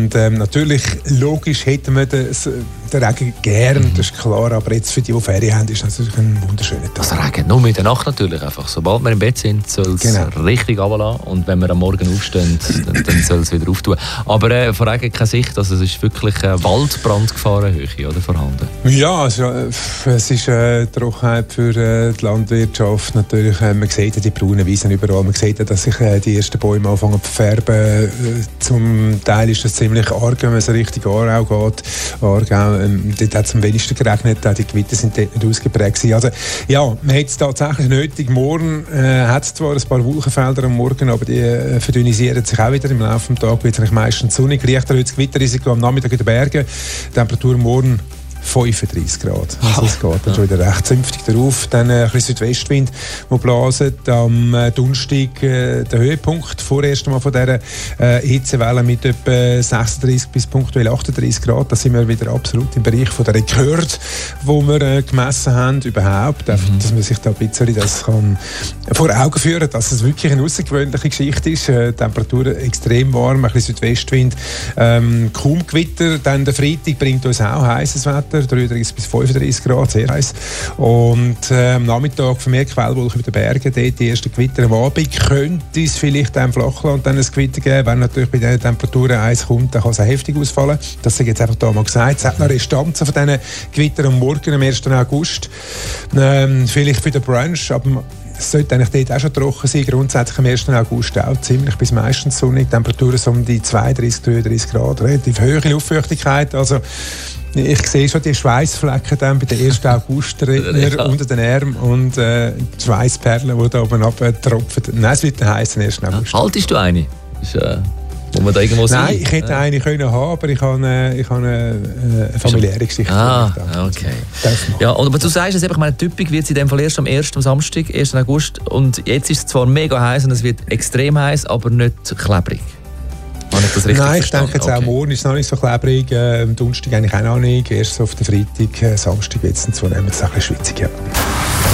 Und natürlich, logisch hätten wir den Regen gern, das ist klar, aber jetzt für die Ferien haben, ist natürlich ein wunderschöner Tag. Also Regen nur mit der Nacht natürlich einfach. Sobald wir im Bett sind, soll es richtig runterlassen und wenn wir am Morgen aufstehen, dann soll es wieder auftun. Aber von Regen keine Sicht, also es ist wirklich eine Waldbrandgefahrenhöhe oder, vorhanden? Ja, also, es ist Trockenheit für die Landwirtschaft natürlich. Man sieht ja die braunen Wiesen überall, man sieht ja, dass sich die ersten Bäume anfangen zu färben. Zum Teil ist das ziemlich arg, wenn man so Richtung Aarau geht. Aargau, dort hat es am wenigsten geregnet, auch die Gewitter sind dort nicht ausgeprägt gewesen. Also ja, man hat es tatsächlich nötig. Morgen hat es zwar ein paar Wolkenfelder am Morgen, aber die verdünnisieren sich auch wieder. Im Laufe des Tages wird es eigentlich meistens sonnig. Leichter heute das Gewitterrisiko am Nachmittag in den Bergen. Temperatur morgen 35 Grad. Also es geht dann schon wieder recht zünftig darauf. Dann ein bisschen Südwestwind, der blaset. Am Donnerstag der Höhepunkt vorerst einmal von dieser Hitzewelle mit etwa 36 bis punktuell 38 Grad. Da sind wir wieder absolut im Bereich von der Rekord, wo wir gemessen haben überhaupt. Einfach, dass man sich da ein bisschen das kann vor Augen führen, dass es wirklich eine außergewöhnliche Geschichte ist. Temperaturen extrem warm, ein bisschen Südwestwind, kaum Gewitter. Dann der Freitag bringt uns auch heißes Wetter. 33 bis 35 Grad, sehr heiß. Und am Nachmittag vermehrt Quellwolken über den Bergen, dort die ersten Gewitter am Abend. Könnte es vielleicht im Flachland dann ein Gewitter geben, wenn natürlich bei diesen Temperaturen eins kommt, dann kann es auch heftig ausfallen. Das habe ich jetzt einfach da mal gesagt. Es hat noch Restanzen von diesen Gewittern am Morgen, am 1. August. Vielleicht für den Brunch, aber es sollte eigentlich dort auch schon trocken sein. Grundsätzlich am 1. August auch ziemlich bis meistens sonnig. Temperaturen so um die 32, 33 Grad. Relativ hohe Luftfeuchtigkeit. Also ich sehe schon die Schweißflecken dann bei den 1. August-Redner unter den Armen und die Schweißperlen, die da oben abtropfen. Nein, es wird ein heißer 1. August. Haltest du eine? Wo man da irgendwo Nein, ich hätte eine können haben, aber ich habe eine familiäre Geschichte. Okay. Ja, aber du sagst es einfach, meine Typik wird es in dem Fall erst am 1. Samstag, 1. August. Und jetzt ist es zwar mega heiß und es wird extrem heiß, aber nicht klebrig. Nein, ich denke jetzt auch morgen ist es noch nicht so klebrig, am Donnerstag eigentlich auch noch nicht, erst auf den Freitag, Samstag wird es zunehmend ein bisschen schwitzig. Ja.